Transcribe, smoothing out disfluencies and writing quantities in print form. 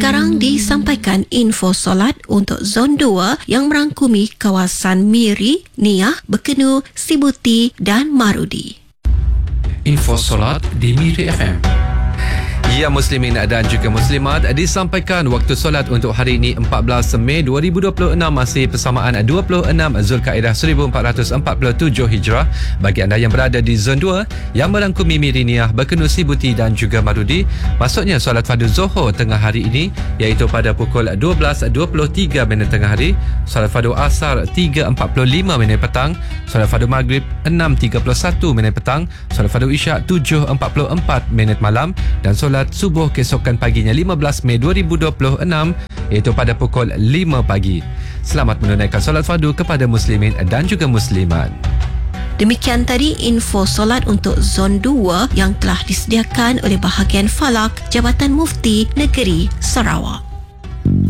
Sekarang disampaikan info solat untuk Zon 2 yang merangkumi kawasan Miri, Niah, Bekenu, Sibuti dan Marudi. Info solat di Miri FM. Ya muslimin dan juga muslimat, disampaikan waktu solat untuk hari ini 14 Mei 2026 masih persamaan 26 Zulkaidah 1447 Hijrah bagi anda yang berada di Zon 2 yang merangkumi Miri, Niah, Bekenu, Sibuti dan juga Marudi. Maksudnya solat fardu Zuhur tengah hari ini iaitu pada pukul 12.23 minit tengah hari, solat fardu Asar 3.45 minit petang, solat fardu Maghrib 6.31 minit petang, solat fardu Isyak 7.44 minit malam dan solat subuh keesokan paginya 15 Mei 2026 iaitu pada pukul 5 pagi. Selamat menunaikan solat fardu kepada muslimin dan juga muslimat. Demikian tadi info solat untuk Zon 2 yang telah disediakan oleh bahagian Falak Jabatan Mufti Negeri Sarawak.